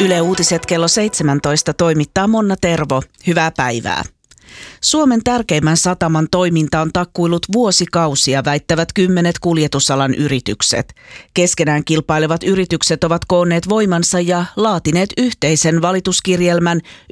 Yle Uutiset kello 17 toimittaa Monna Tervo. Hyvää päivää. Suomen tärkeimmän sataman toiminta on takkuillut vuosikausia, väittävät 10 kuljetusalan yritykset. Keskenään kilpailevat yritykset ovat koonneet voimansa ja laatineet yhteisen valituskirjelmän